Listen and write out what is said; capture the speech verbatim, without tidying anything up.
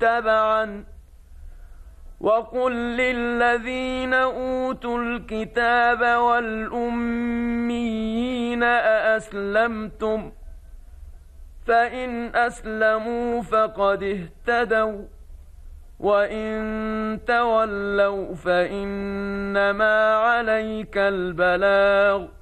تبعا وقل للذين أوتوا الكتاب والأميين أأسلمتم فإن أسلموا فقد اهتدوا وإن تولوا فإنما عليك البلاغ